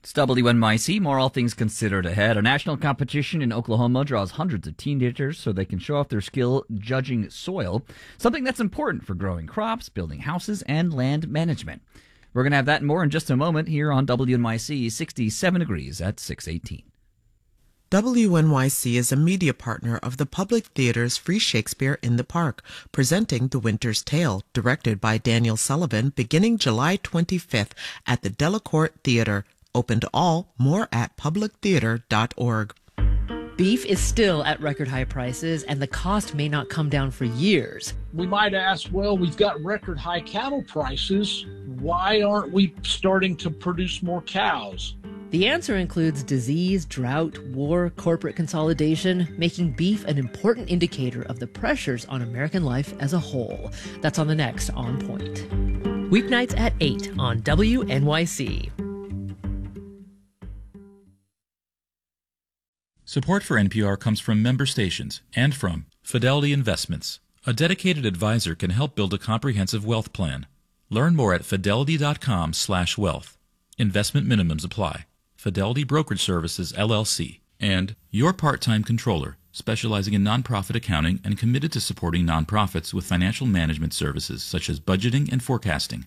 It's WNYC, more All Things Considered ahead. A national competition in Oklahoma draws hundreds of teenagers so they can show off their skill judging soil, something that's important for growing crops, building houses, and land management. We're going to have that and more in just a moment here on WNYC 67 degrees at 6:18. WNYC is a media partner of the Public Theater's Free Shakespeare in the Park, presenting The Winter's Tale, directed by Daniel Sullivan, beginning July 25th at the Delacorte Theater. Open to all. More at publictheater.org. Beef is still at record high prices, and the cost may not come down for years. We might ask, well, we've got record high cattle prices. Why aren't we starting to produce more cows? The answer includes disease, drought, war, corporate consolidation, making beef an important indicator of the pressures on American life as a whole. That's on the next On Point. Weeknights at 8 on WNYC. Support for NPR comes from member stations and from Fidelity Investments. A dedicated advisor can help build a comprehensive wealth plan. Learn more at fidelity.com/wealth. Investment minimums apply. Fidelity Brokerage Services, LLC. And Your Part-Time Controller, specializing in nonprofit accounting and committed to supporting nonprofits with financial management services such as budgeting and forecasting.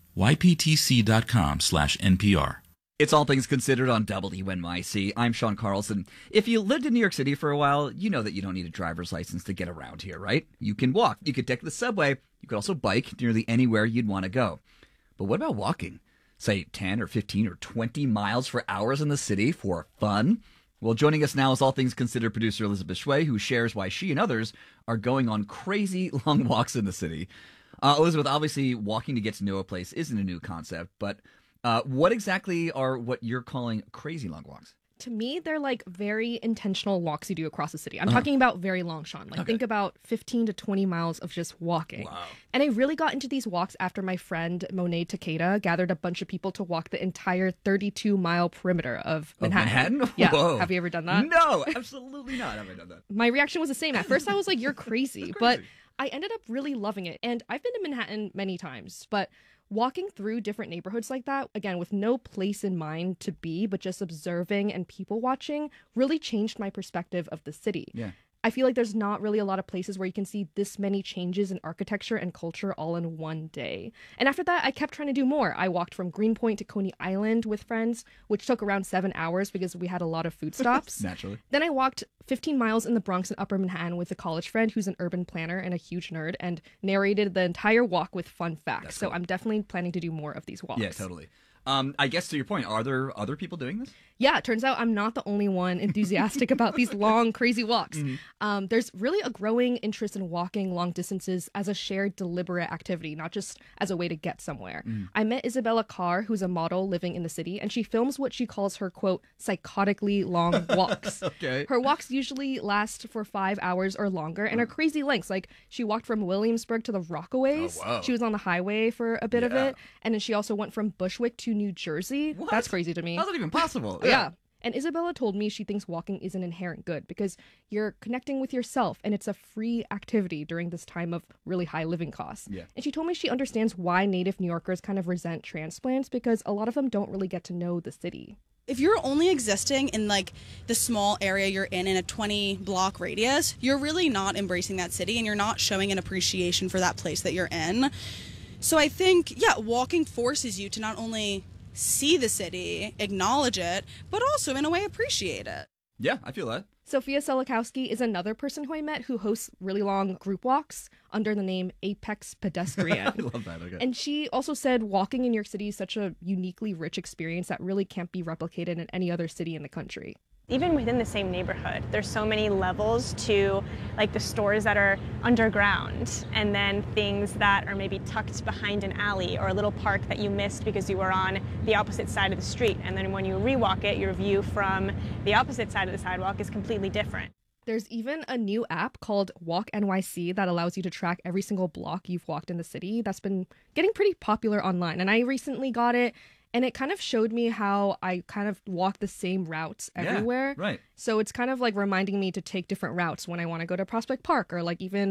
yptc.com/NPR. It's All Things Considered on WNYC. I'm Sean Carlson. If you lived in New York City for a while, you know that you don't need a driver's license to get around here, right? You can walk. You could take the subway. You could also bike nearly anywhere you'd want to go. But what about walking? Say 10 or 15 or 20 miles for hours in the city for fun? Well, joining us now is All Things Considered producer Elizabeth Shway, who shares why she and others are going on crazy long walks in the city. Elizabeth, obviously walking to get to know a place isn't a new concept, but what exactly are what you're calling crazy long walks? To me, they're like very intentional walks you do across the city. I'm talking about very long, Sean. Like think about 15 to 20 miles of just walking. Wow. And I really got into these walks after my friend Monet Takeda gathered a bunch of people to walk the entire 32-mile perimeter of Manhattan. Yeah. Whoa. Have you ever done that? No, absolutely not. Have I done that? My reaction was the same. At first, I was like, you're crazy. But I ended up really loving it. And I've been to Manhattan many times, but walking through different neighborhoods like that, again, with no place in mind to be, but just observing and people watching, really changed my perspective of the city. Yeah. I feel like there's not really a lot of places where you can see this many changes in architecture and culture all in one day. And after that, I kept trying to do more. I walked from Greenpoint to Coney Island with friends, which took around 7 hours because we had a lot of food stops. Naturally. Then I walked 15 miles in the Bronx and Upper Manhattan with a college friend who's an urban planner and a huge nerd, and narrated the entire walk with fun facts. That's so cool. I'm definitely planning to do more of these walks. Yeah, totally. I guess to your point, are there other people doing this? Yeah, it turns out I'm not the only one enthusiastic about these long, crazy walks. There's really a growing interest in walking long distances as a shared, deliberate activity, not just as a way to get somewhere. I met Isabella Carr, who's a model living in the city, and she films what she calls her, quote, psychotically long walks. Okay. Her walks usually last for 5 hours or longer and are crazy lengths. Like, she walked from Williamsburg to the Rockaways. Oh, wow. She was on the highway for a bit of it. And then she also went from Bushwick to New Jersey. What? That's crazy to me. How's that even possible? Yeah. And Isabella told me she thinks walking is an inherent good because you're connecting with yourself and it's a free activity during this time of really high living costs. Yeah. And she told me she understands why native New Yorkers kind of resent transplants because a lot of them don't really get to know the city. If you're only existing in like the small area you're in a 20 block radius, you're really not embracing that city and you're not showing an appreciation for that place that you're in. So I think, walking forces you to not only see the city, acknowledge it, but also in a way appreciate it. Yeah, I feel that. Sophia Selikowski is another person who I met who hosts really long group walks under the name Apex Pedestrian. I love that. Okay. And she also said walking in New York City is such a uniquely rich experience that really can't be replicated in any other city in the country. Even within the same neighborhood, there's so many levels to like the stores that are underground and then things that are maybe tucked behind an alley or a little park that you missed because you were on the opposite side of the street. And then when you rewalk it, your view from the opposite side of the sidewalk is completely different. There's even a new app called Walk NYC that allows you to track every single block you've walked in the city. That's been getting pretty popular online. And I recently got it. And it kind of showed me how I kind of walk the same routes everywhere. Right. So it's kind of like reminding me to take different routes when I want to go to Prospect Park or like even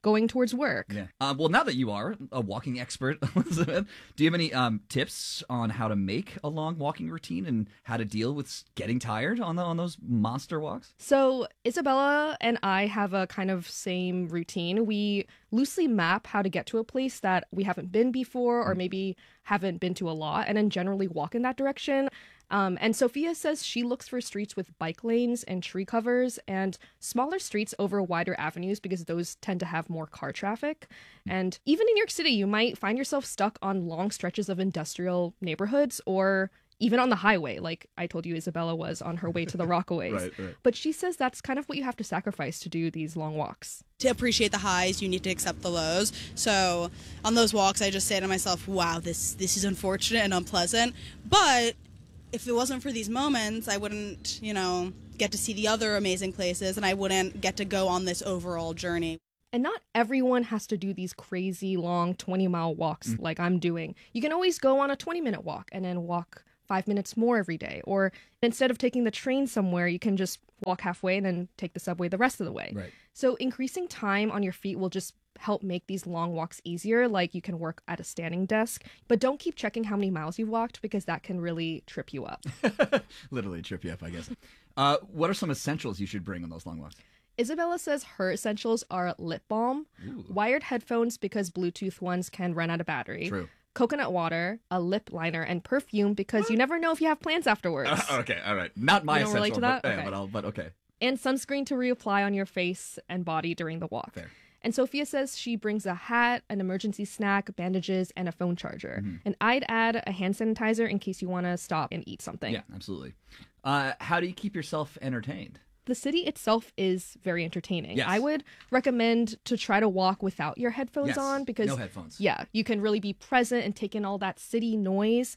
going towards work. Yeah. Well, now that you are a walking expert, Elizabeth, do you have any tips on how to make a long walking routine and how to deal with getting tired on those monster walks? So Isabella and I have a kind of same routine. We loosely map how to get to a place that we haven't been before or maybe haven't been to a lot, and then generally walk in that direction. And Sophia says she looks for streets with bike lanes and tree covers and smaller streets over wider avenues because those tend to have more car traffic. And even in New York City, you might find yourself stuck on long stretches of industrial neighborhoods or even on the highway, like I told you Isabella was on her way to the Rockaways. Right. But she says that's kind of what you have to sacrifice to do these long walks. To appreciate the highs, you need to accept the lows. So on those walks, I just say to myself, wow, this is unfortunate and unpleasant. But if it wasn't for these moments, I wouldn't, get to see the other amazing places, and I wouldn't get to go on this overall journey. And not everyone has to do these crazy long 20-mile walks like I'm doing. You can always go on a 20-minute walk and then walk 5 minutes more every day. Or instead of taking the train somewhere, you can just walk halfway and then take the subway the rest of the way. Right. So increasing time on your feet will just help make these long walks easier. Like you can work at a standing desk, but don't keep checking how many miles you've walked because that can really trip you up. Literally trip you up, I guess. What are some essentials you should bring on those long walks? Isabella says her essentials are lip balm, wired headphones because Bluetooth ones can run out of battery. True. Coconut water, a lip liner, and perfume because you never know if you have plans afterwards. Okay, all right. Not my You don't essential, relate to that? but, Okay. but okay. And sunscreen to reapply on your face and body during the walk. Fair. And Sophia says she brings a hat, an emergency snack, bandages, and a phone charger. And I'd add a hand sanitizer in case you want to stop and eat something. Yeah, absolutely. How do you keep yourself entertained? The city itself is very entertaining. Yes. I would recommend to try to walk without your headphones Yes, on because no headphones. Yeah, you can really be present and take in all that city noise.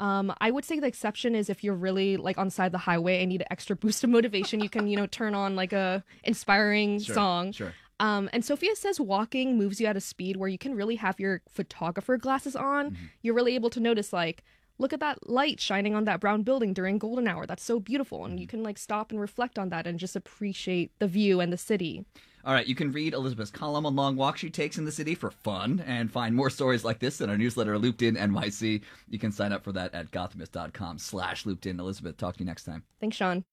I would say the exception is if you're really like on the side of the highway and need an extra boost of motivation, you can, turn on like a inspiring song. Sure. And Sophia says walking moves you at a speed where you can really have your photographer glasses on. You're really able to notice like, look at that light shining on that brown building during golden hour. That's so beautiful. And you can like stop and reflect on that and just appreciate the view and the city. All right, you can read Elizabeth's column on long walks she takes in the city for fun and find more stories like this in our newsletter, Looped In NYC. You can sign up for that at gothamist.com/loopedin. Elizabeth, talk to you next time. Thanks, Sean.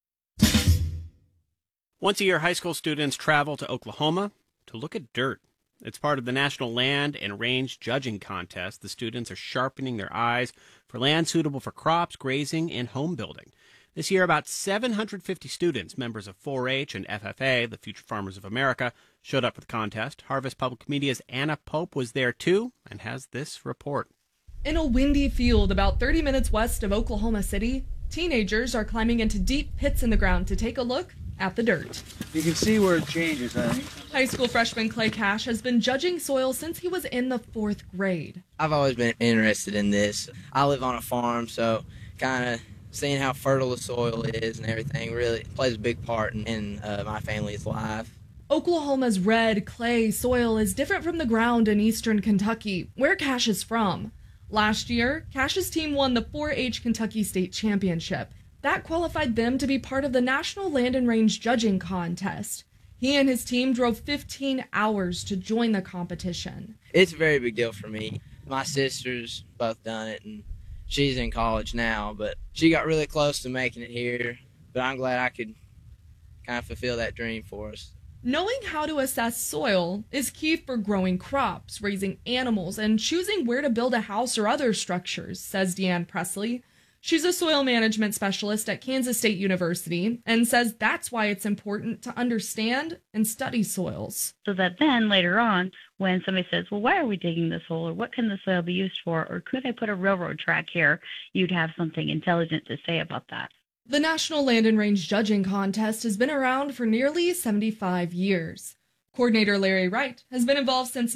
Once a year, high school students travel to Oklahoma to look at dirt. It's part of the National Land and Range Judging Contest. The students are sharpening their eyes for land suitable for crops, grazing, and home building. This year, about 750 students, members of 4-H and FFA, the Future Farmers of America, showed up for the contest. Harvest Public Media's Anna Pope was there, too, and has this report. In a windy field about 30 minutes west of Oklahoma City, teenagers are climbing into deep pits in the ground to take a look at the dirt. You can see where it changes, honey. High school freshman Clay Cash has been judging soil since he was in the 4th grade. I've always been interested in this. I live on a farm, so kind of seeing how fertile the soil is and everything really plays a big part in my family's life. Oklahoma's red clay soil is different from the ground in eastern Kentucky, where Cash is from. Last year, Cash's team won the 4-H Kentucky State Championship. That qualified them to be part of the National Land and Range Judging Contest. He and his team drove 15 hours to join the competition. It's a very big deal for me. My sister's both done it, and she's in college now, but she got really close to making it here. But I'm glad I could kind of fulfill that dream for us. Knowing how to assess soil is key for growing crops, raising animals, and choosing where to build a house or other structures, says Deanne Presley. She's a soil management specialist at Kansas State University and says that's why it's important to understand and study soils. So that then later on, when somebody says, well, why are we digging this hole, or what can the soil be used for, or could I put a railroad track here, you'd have something intelligent to say about that. The National Land and Range Judging Contest has been around for nearly 75 years. Coordinator Larry Wright has been involved since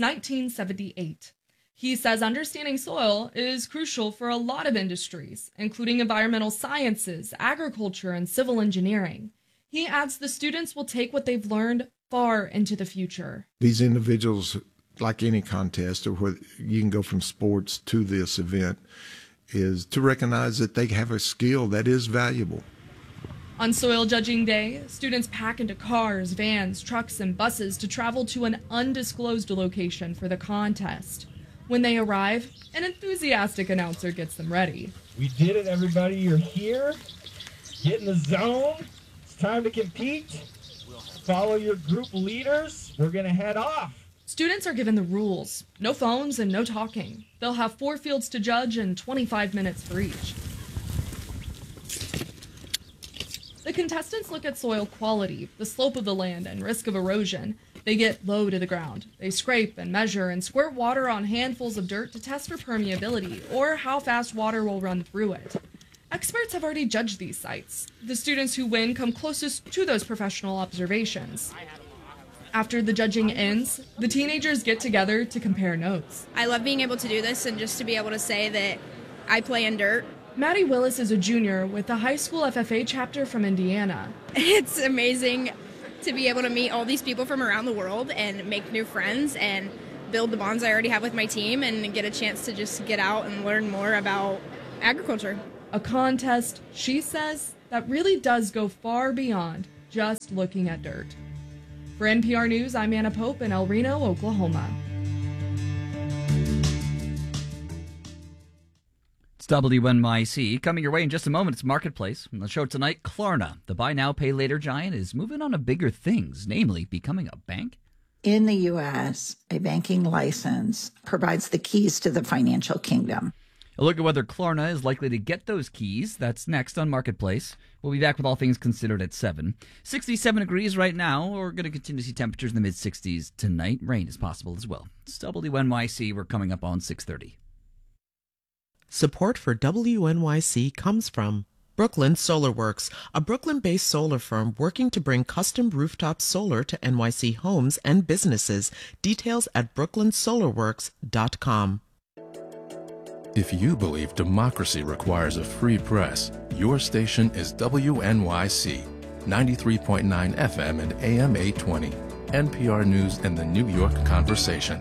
1978. He says understanding soil is crucial for a lot of industries, including environmental sciences, agriculture, and civil engineering. He adds the students will take what they've learned far into the future. These individuals, like any contest, or where you can go from sports to this event, is to recognize that they have a skill that is valuable. On soil judging day, students pack into cars, vans, trucks, and buses to travel to an undisclosed location for the contest. When they arrive, an enthusiastic announcer gets them ready. We did it, everybody. You're here. Get in the zone. It's time to compete. Follow your group leaders. We're going to head off. Students are given the rules. No phones and no talking. They'll have 4 fields to judge and 25 minutes for each. The contestants look at soil quality, the slope of the land, and risk of erosion. They get low to the ground. They scrape and measure and squirt water on handfuls of dirt to test for permeability or how fast water will run through it. Experts have already judged these sites. The students who win come closest to those professional observations. After the judging ends, the teenagers get together to compare notes. I love being able to do this and just to be able to say that I play in dirt. Maddie Willis is a junior with the high school FFA chapter from Indiana. It's amazing to be able to meet all these people from around the world and make new friends and build the bonds I already have with my team and get a chance to just get out and learn more about agriculture. A contest, she says, that really does go far beyond just looking at dirt. For NPR News, I'm Anna Pope in El Reno, Oklahoma. It's WNYC. Coming your way in just a moment, it's Marketplace. On the show tonight, Klarna, the buy now, pay later giant, is moving on to bigger things, namely becoming a bank. In the U.S., a banking license provides the keys to the financial kingdom. A look at whether Klarna is likely to get those keys. That's next on Marketplace. We'll be back with all things considered at 7. 67 degrees right now. We're going to continue to see temperatures in the mid-60s tonight. Rain is possible as well. It's WNYC. We're coming up on 6:30. Support for WNYC comes from Brooklyn Solar Works, a Brooklyn-based solar firm working to bring custom rooftop solar to NYC homes and businesses. Details at brooklynsolarworks.com. If you believe democracy requires a free press, your station is WNYC, 93.9 FM and AM 820, NPR News and the New York Conversation.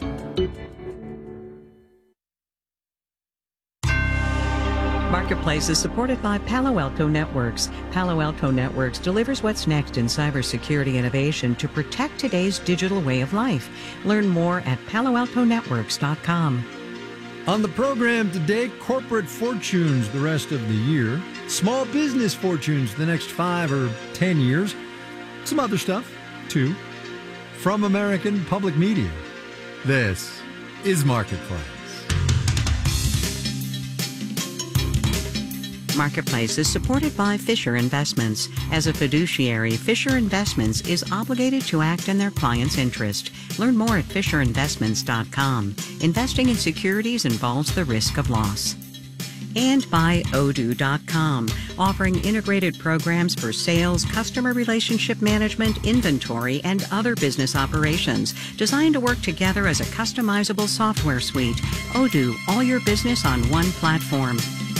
Marketplace is supported by Palo Alto Networks. Palo Alto Networks delivers what's next in cybersecurity innovation to protect today's digital way of life. Learn more at paloaltonetworks.com. On the program today, corporate fortunes the rest of the year, small business fortunes the next 5 or 10 years, some other stuff, too. From American Public Media, this is Marketplace. Marketplace is supported by Fisher Investments. As a fiduciary, Fisher Investments is obligated to act in their client's interest. Learn more at FisherInvestments.com. Investing in securities involves the risk of loss. And by Odoo.com, offering integrated programs for sales, customer relationship management, inventory, and other business operations, designed to work together as a customizable software suite. Odoo, all your business on one platform.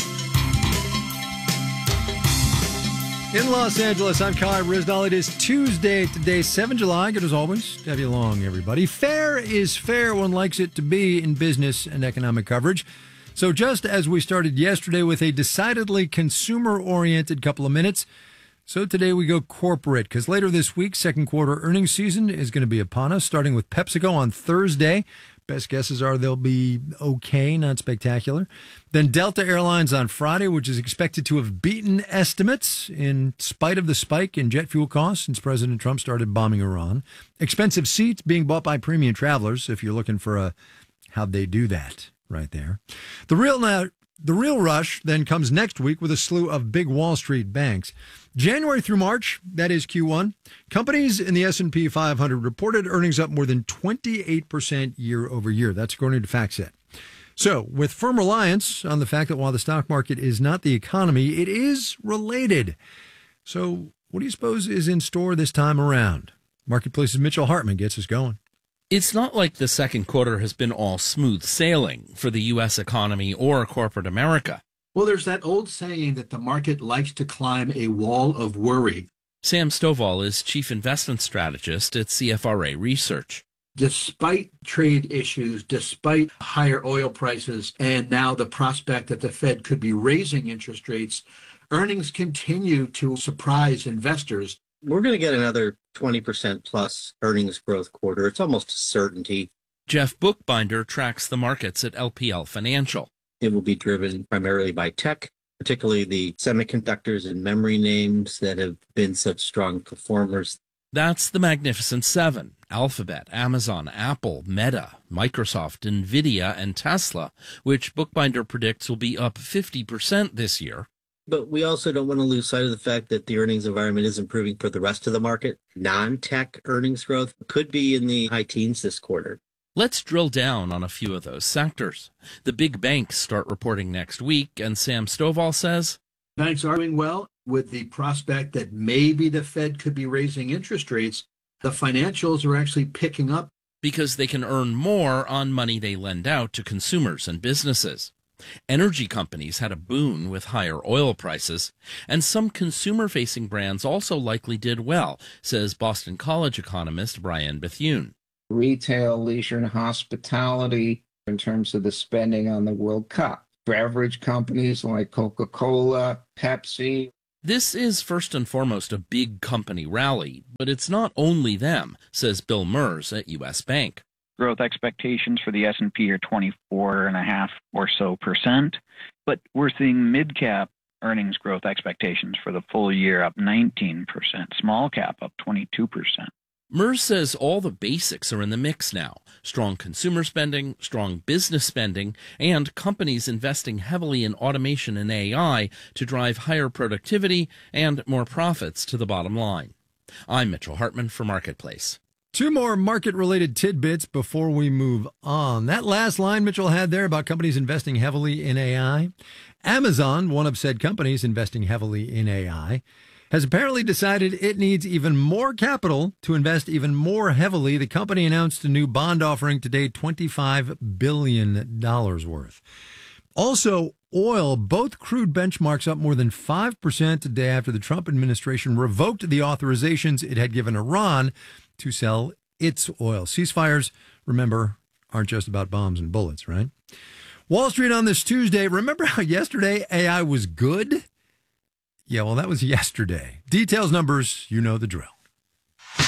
In Los Angeles, I'm Kai Rizdal. It is Tuesday today, 7 July. Good as always to have you along, everybody. Fair is fair. One likes it to be in business and economic coverage. So just as we started yesterday with a decidedly consumer-oriented couple of minutes, so today we go corporate, because later this week, second quarter earnings season is going to be upon us, starting with PepsiCo on Thursday. Best guesses are they'll be okay, not spectacular. Then Delta Airlines on Friday, which is expected to have beaten estimates in spite of the spike in jet fuel costs since President Trump started bombing Iran. Expensive seats being bought by premium travelers, if you're looking for a how'd they do that right there. The real rush then comes next week with a slew of big Wall Street banks. January through March, that is Q1, companies in the S&P 500 reported earnings up more than 28% year over year. That's according to FactSet. So, with firm reliance on the fact that while the stock market is not the economy, it is related. So, what do you suppose is in store this time around? Marketplace's Mitchell Hartman gets us going. It's not like the second quarter has been all smooth sailing for the U.S. economy or corporate America. Well, there's that old saying that the market likes to climb a wall of worry. Sam Stovall is chief investment strategist at CFRA Research. Despite trade issues, despite higher oil prices, and now the prospect that the Fed could be raising interest rates, earnings continue to surprise investors. We're going to get another 20% plus earnings growth quarter. It's almost a certainty. Jeff Bookbinder tracks the markets at LPL Financial. It will be driven primarily by tech, particularly the semiconductors and memory names that have been such strong performers. That's the Magnificent Seven: Alphabet, Amazon, Apple, Meta, Microsoft, Nvidia, and Tesla, which Bookbinder predicts will be up 50% this year. But we also don't want to lose sight of the fact that the earnings environment is improving for the rest of the market. Non-tech earnings growth could be in the high teens this quarter. Let's drill down on a few of those sectors. The big banks start reporting next week, and Sam Stovall says, banks are doing well. With the prospect that maybe the Fed could be raising interest rates, the financials are actually picking up. Because they can earn more on money they lend out to consumers and businesses. Energy companies had a boon with higher oil prices, and some consumer-facing brands also likely did well, says Boston College economist Brian Bethune. Retail, leisure, and hospitality in terms of the spending on the World Cup. Beverage companies like Coca-Cola, Pepsi. This is first and foremost a big company rally, but it's not only them, says Bill Mers at U.S. Bank. Growth expectations for the S&P are 24.5% or so, but we're seeing mid-cap earnings growth expectations for the full year up 19%, small cap up 22%. Mers says all the basics are in the mix now. Strong consumer spending, strong business spending, and companies investing heavily in automation and AI to drive higher productivity and more profits to the bottom line. I'm Mitchell Hartman for Marketplace. Two more market-related tidbits before we move on. That last line Mitchell had there about companies investing heavily in AI. Amazon, one of said companies investing heavily in AI, has apparently decided it needs even more capital to invest even more heavily. The company announced a new bond offering today, $25 billion worth. Also, oil, both crude benchmarks up more than 5% today after the Trump administration revoked the authorizations it had given Iran to sell its oil. Ceasefires, remember, aren't just about bombs and bullets, right? Wall Street on this Tuesday. Remember how yesterday AI was good? Yeah, well, that was yesterday. Details, numbers, you know the drill.